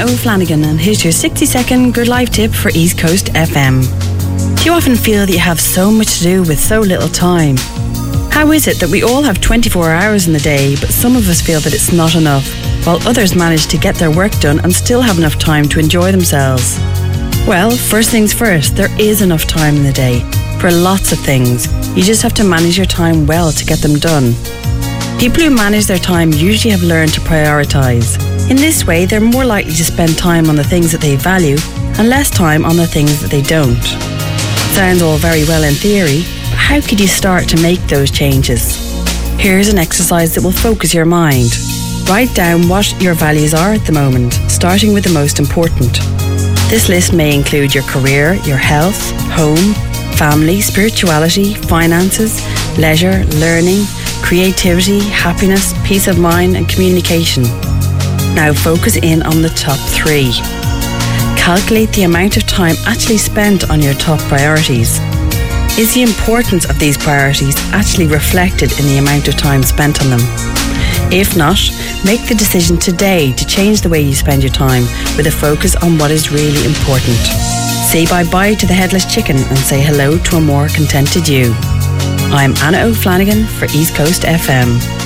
O'Flanagan, and here's your 60-second Good Life tip for East Coast FM. Do you often feel that you have so much to do with so little time? How is it that we all have 24 hours in the day, but some of us feel that it's not enough, while others manage to get their work done and still have enough time to enjoy themselves? Well, first things first, there is enough time in the day for lots of things. You just have to manage your time well to get them done. People who manage their time usually have learned to prioritise. In this way, they're more likely to spend time on the things that they value and less time on the things that they don't. Sounds all very well in theory, but how could you start to make those changes? Here's an exercise that will focus your mind. Write down what your values are at the moment, starting with the most important. This list may include your career, your health, home, family, spirituality, finances, leisure, learning, creativity, happiness, peace of mind and communication. Now focus in on the top 3. Calculate the amount of time actually spent on your top priorities. Is the importance of these priorities actually reflected in the amount of time spent on them? If not, make the decision today to change the way you spend your time with a focus on what is really important. Say bye-bye to the headless chicken and say hello to a more contented you. I'm Anna O'Flanagan for East Coast FM.